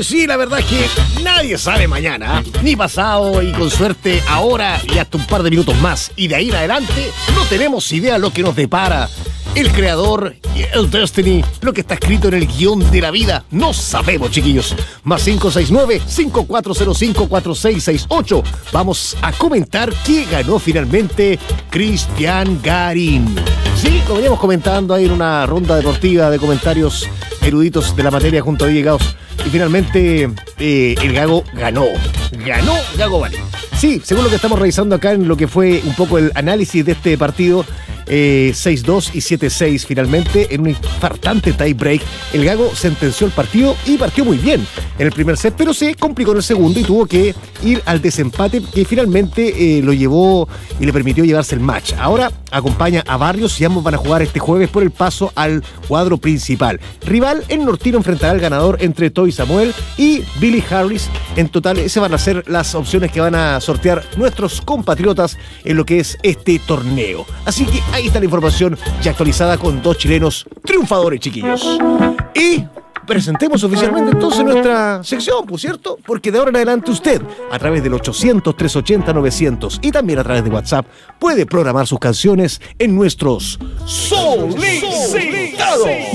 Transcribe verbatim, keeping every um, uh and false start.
Pues sí, la verdad es que nadie sabe mañana, ¿eh? Ni pasado, y con suerte ahora y hasta un par de minutos más. Y de ahí en adelante no tenemos idea lo que nos depara el creador y el destiny, lo que está escrito en el guión de la vida. No sabemos, chiquillos. Más cinco seis nueve, cinco cuatro cero cinco, cuatro seis seis ocho. Vamos a comentar que ganó finalmente Cristian Garín. Sí, como veníamos comentando ahí en una ronda deportiva de comentarios eruditos de la materia junto a Diego Gauss. Y finalmente eh, el Gago ganó. Ganó Gago Garín. Sí, según lo que estamos revisando acá en lo que fue un poco el análisis de este partido, eh, seis dos y siete seis finalmente, en un infartante tie break, el Gago sentenció el partido y partió muy bien en el primer set, pero se complicó en el segundo y tuvo que ir al desempate que finalmente eh, lo llevó y le permitió llevarse el match. Ahora acompaña a Barrios y ambos van a jugar este jueves por el paso al cuadro principal. Rival, el nortino enfrentará al ganador entre Toy Samuel y Billy Harris. En total, esas van a ser las opciones que van a sortear nuestros compatriotas en lo que es este torneo. Así que ahí está la información ya actualizada con dos chilenos triunfadores, chiquillos. Y presentemos oficialmente entonces nuestra sección, ¿por cierto? Porque de ahora en adelante usted, a través del ochocientos, trescientos ochenta, novecientos y también a través de WhatsApp, puede programar sus canciones en nuestros solicitados.